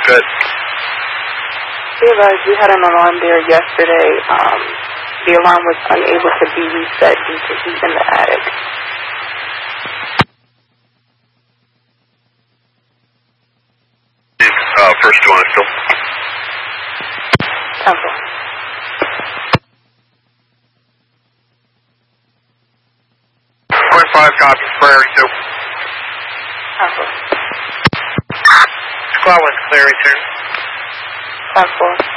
Good. Realized we had an alarm there yesterday. The alarm was unable to be reset due to heat in the attic. First one is still. Temple. .5 copy, priority 2. Temple. Squad 1's clear, return. Temple.